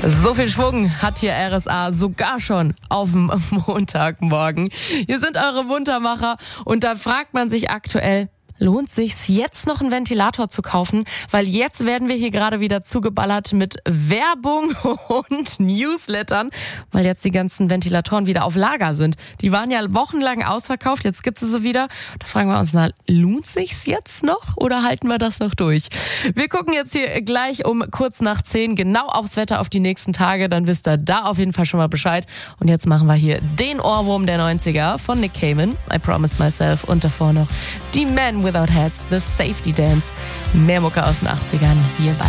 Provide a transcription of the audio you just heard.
So viel Schwung hat hier RSA sogar schon auf dem Montagmorgen. Hier sind eure Muntermacher und da fragt man sich aktuell, lohnt sich's jetzt noch einen Ventilator zu kaufen? Weil jetzt werden wir hier gerade wieder zugeballert mit Werbung und Newslettern, weil jetzt die ganzen Ventilatoren wieder auf Lager sind. Die waren ja wochenlang ausverkauft, jetzt gibt es sie wieder. Da fragen wir uns, lohnt sich's jetzt noch oder halten wir das noch durch? Wir gucken jetzt hier gleich um kurz nach 10 genau aufs Wetter auf die nächsten Tage, dann wisst ihr da auf jeden Fall schon mal Bescheid. Und jetzt machen wir hier den Ohrwurm der 90er von Nick Cayman, I Promised Myself, und davor noch die Men Without Hats, The Safety Dance. Mehr Mucke aus den 80ern hier bei